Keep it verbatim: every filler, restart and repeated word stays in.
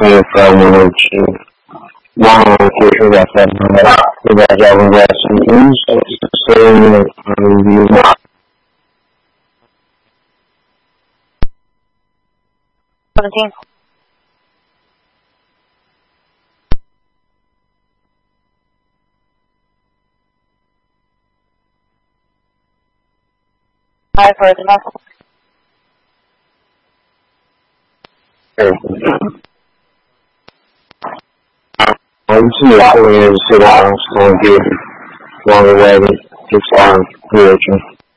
tinha calma, não tinha. Não, que eu já estava eu já não gosto disso, sem seventeen. Five for the north. I'm seeing a sit down, so I'm here. Long way, just on,